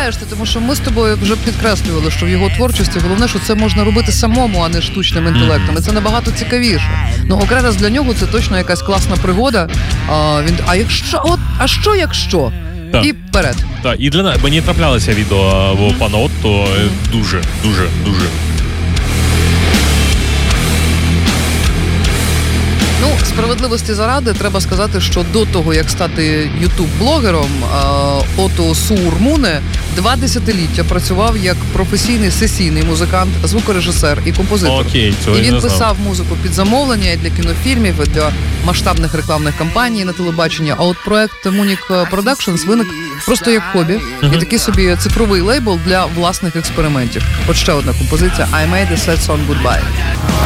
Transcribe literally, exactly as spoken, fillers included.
помиляєшся, тому що ми з тобою вже підкреслювали, що в його творчості головне, що це можна робити самому, а не штучним інтелектом. І це набагато цікавіше. Ну, окремо для нього це точно якась класна пригода. А, він, а якщо, от, а що якщо? Так. І вперед. Так, і для мені траплялися відео в пана Отто дуже, дуже, дуже. Ну, справедливості заради, треба сказати, що до того, як стати ютуб-блогером, Ото Суурмуне два десятиліття працював як професійний сесійний музикант, звукорежисер і композитор. Окей, цього і я він не знав. писав музику під замовлення і для кінофільмів, і для масштабних рекламних кампаній на телебаченні. А от проект Munich Productions виник просто як хобі. Uh-huh. І такий собі цифровий лейбл для власних експериментів. От ще одна композиція «I made a sad song goodbye».